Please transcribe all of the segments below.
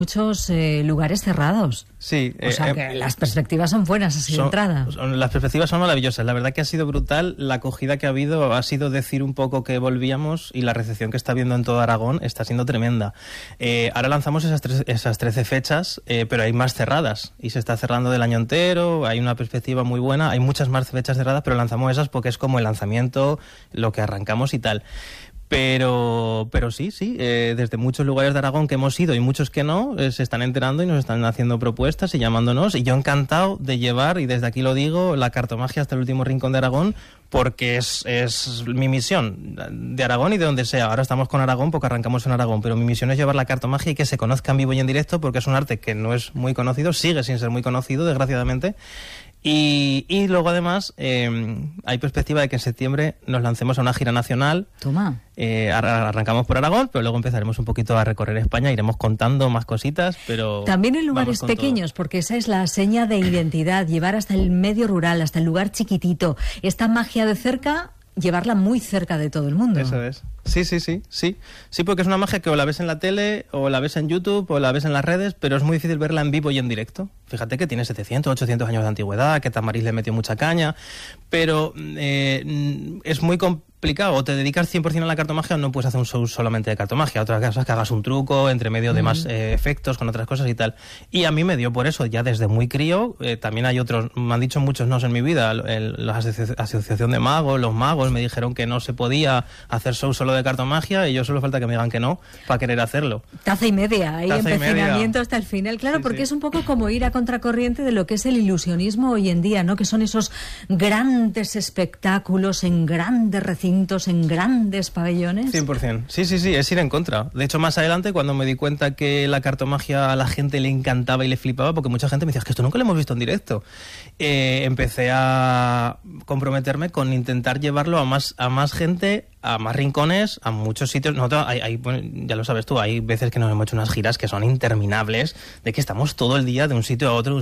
muchos lugares cerrados. Sí. O sea que las perspectivas son buenas así de entrada. Las perspectivas son maravillosas. La verdad que ha sido brutal. La acogida que ha habido ha sido decir un poco que volvíamos, y la recepción que está habiendo en todo Aragón está siendo tremenda. Ahora lanzamos esas 13 fechas, pero hay más cerradas y se está cerrando del año entero. Hay una perspectiva muy buena. Hay muchas más fechas cerradas, pero lanzamos esas porque es como el lanzamiento, lo que arrancamos y tal. Pero sí, desde muchos lugares de Aragón que hemos ido y muchos que no, se están enterando y nos están haciendo propuestas y llamándonos, y yo encantado de llevar, y desde aquí lo digo, la cartomagia hasta el último rincón de Aragón, porque es mi misión de Aragón y de donde sea. Ahora estamos con Aragón porque arrancamos en Aragón, pero mi misión es llevar la cartomagia y que se conozca en vivo y en directo, porque es un arte que no es muy conocido, sigue sin ser muy conocido, desgraciadamente. Y luego además hay perspectiva de que en septiembre nos lancemos a una gira nacional. Toma. Arrancamos por Aragón, pero luego empezaremos un poquito a recorrer España, iremos contando más cositas, pero también en lugares pequeños, porque esa es la seña de identidad, llevar hasta el medio rural, hasta el lugar chiquitito, esta magia de cerca, llevarla muy cerca de todo el mundo. Eso es. Sí, porque es una magia que o la ves en la tele, o la ves en YouTube, o la ves en las redes, pero es muy difícil verla en vivo y en directo. Fíjate que tiene 700, 800 años de antigüedad, que Tamariz le metió mucha caña, pero es muy complicado. O te dedicas 100% a la cartomagia o no puedes hacer un show solamente de cartomagia. Otra cosa es que hagas un truco entre medio de más efectos con otras cosas y tal. Y a mí me dio por eso, ya desde muy crío. También hay otros, me han dicho muchos no en mi vida. La asociación de magos, los magos me dijeron que no se podía hacer show solo de cartomagia, y yo solo falta que me digan que no para querer hacerlo. Taza y media, ahí empecinamiento hasta el final, claro, sí, porque es un poco como ir a contracorriente de lo que es el ilusionismo hoy en día, ¿no? Que son esos grandes espectáculos en grandes recintos, en grandes pabellones. 100%, sí, es ir en contra. De hecho, más adelante, cuando me di cuenta que la cartomagia a la gente le encantaba y le flipaba, porque mucha gente me decía, es que esto nunca lo hemos visto en directo, empecé a comprometerme con intentar llevarlo a más gente, a más rincones, a muchos sitios. Nosotros, bueno, ya lo sabes tú, hay veces que nos hemos hecho unas giras que son interminables, de que estamos todo el día de un sitio a otro,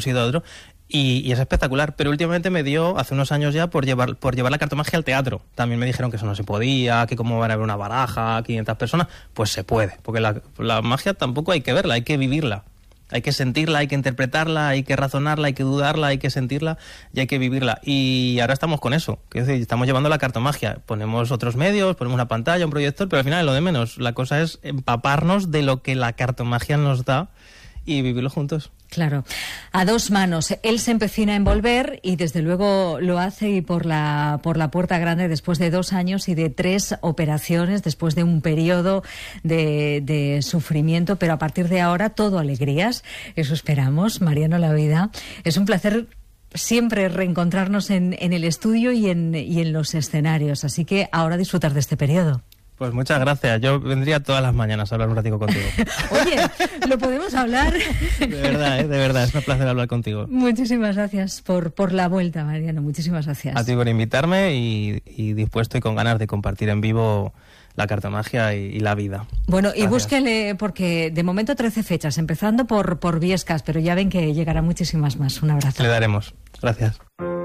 y es espectacular. Pero últimamente me dio, hace unos años ya, por llevar la cartomagia al teatro. También me dijeron que eso no se podía, que cómo van a ver una baraja, 500 personas. Pues se puede, porque la magia tampoco hay que verla, hay que vivirla. Hay que sentirla, hay que interpretarla, hay que razonarla, hay que dudarla, hay que sentirla y hay que vivirla. Y ahora estamos con eso, que es decir, estamos llevando la cartomagia. Ponemos otros medios, ponemos una pantalla, un proyector, pero al final es lo de menos. La cosa es empaparnos de lo que la cartomagia nos da y vivirlo juntos. Claro, a dos manos. Él se empecina en volver y desde luego lo hace, y por la puerta grande, después de 2 años y de 3 operaciones, después de un periodo de sufrimiento, pero a partir de ahora todo alegrías. Eso esperamos. Mariano Lavida, es un placer siempre reencontrarnos en el estudio y en los escenarios, así que ahora disfrutar de este periodo. Pues muchas gracias. Yo vendría todas las mañanas a hablar un ratito contigo. Oye, ¿lo podemos hablar? De verdad, es un placer hablar contigo. Muchísimas gracias por la vuelta, Mariano. Muchísimas gracias. A ti por invitarme y dispuesto y con ganas de compartir en vivo la cartomagia y la vida. Bueno, gracias. Y búsquele, porque de momento 13 fechas, empezando por Viescas, pero ya ven que llegará muchísimas más. Un abrazo. Le daremos. Gracias.